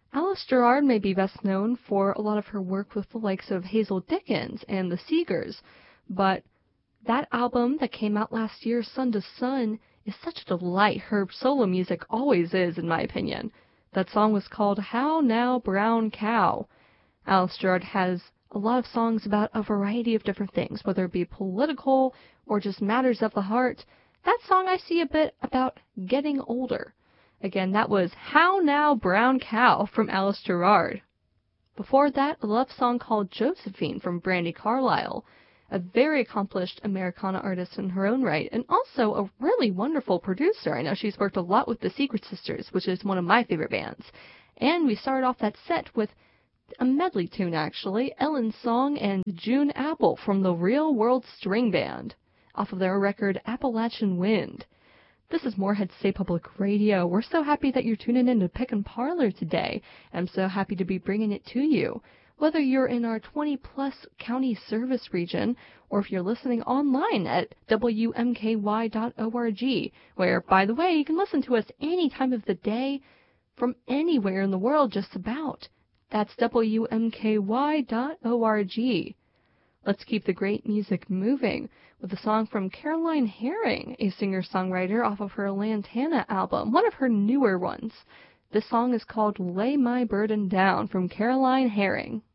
Alice Gerrard may be best known for a lot of her work with the likes of Hazel Dickens and the Seegers, but that album that came out last year, Sun to Sun, is such a delight. Her solo music always is, in my opinion. That song was called How Now Brown Cow. Alice Gerrard has a lot of songs about a variety of different things, whether it be political or just matters of the heart. That song I see a bit about getting older. Again, that was How Now Brown Cow from Alice Gerrard. Before that, a love song called Josephine from Brandi Carlile, a very accomplished Americana artist in her own right, and also a really wonderful producer. I know she's worked a lot with the Secret Sisters, which is one of my favorite bands. And we started off that set with a medley tune, actually, Ellen's Song and June Apple from the Real World String Band, off of their record Appalachian Wind. This is Morehead State Public Radio. We're so happy that you're tuning in to Pick and Parlor today. I'm so happy to be bringing it to you. Whether you're in our 20-plus county service region, or if you're listening online at WMKY.org, where, by the way, you can listen to us any time of the day from anywhere in the world just about. That's WMKY.org. Let's keep the great music moving with a song from Caroline Herring, a singer-songwriter off of her Lantana album, one of her newer ones. This song is called Lay My Burden Down from Caroline Herring.